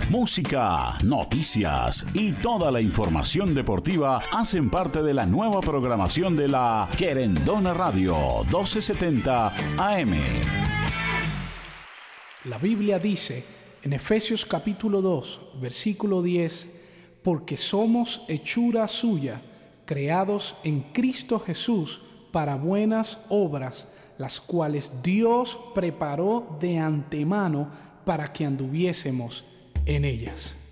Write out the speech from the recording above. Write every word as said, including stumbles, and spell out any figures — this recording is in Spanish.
Música, noticias y toda la información deportiva hacen parte de la nueva programación de la Querendona Radio doce setenta A M. La Biblia dice en Efesios capítulo dos, versículo diez, porque somos hechura suya, creados en Cristo Jesús para buenas obras, las cuales Dios preparó de antemano para que anduviésemos en ellas.